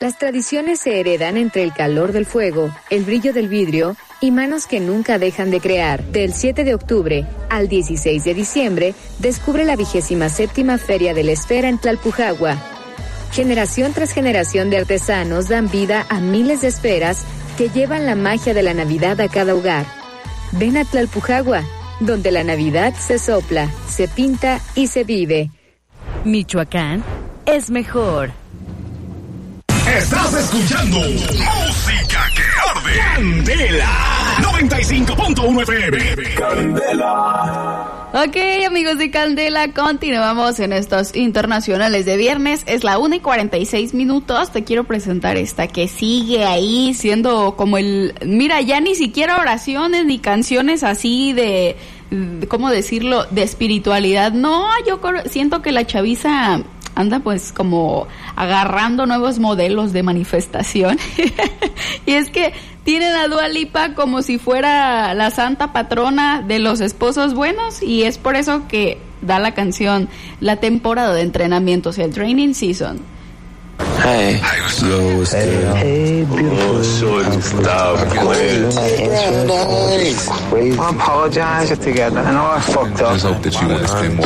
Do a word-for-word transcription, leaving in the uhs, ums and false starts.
Las tradiciones se heredan entre el calor del fuego, el brillo del vidrio y manos que nunca dejan de crear. Del siete de octubre al dieciséis de diciembre, descubre la vigésima séptima Feria de la Esfera en Tlalpujagua. Generación tras generación de artesanos dan vida a miles de esferas que llevan la magia de la Navidad a cada hogar. Ven a Tlalpujagua, donde la Navidad se sopla, se pinta y se vive. Michoacán es mejor. Estás escuchando Música que Arde. Candela noventa y cinco punto uno F M. Candela. Ok, amigos de Candela, continuamos en estos internacionales de viernes. Es la una y cuarenta y seis minutos. Te quiero presentar esta que sigue ahí siendo como el... Mira, ya ni siquiera oraciones ni canciones así de... ¿Cómo decirlo? De espiritualidad. No, yo siento que la chaviza anda pues como agarrando nuevos modelos de manifestación. Y es que tienen a Dua Lipa como si fuera la santa patrona de los esposos buenos, y es por eso que da la canción la temporada de entrenamiento, o sea, el training season. Hey, yo, what's hey, good? Hey, beautiful. Oh, shorty, stop playing. I apologize together. I know I fucked up. I just hope that you understand more.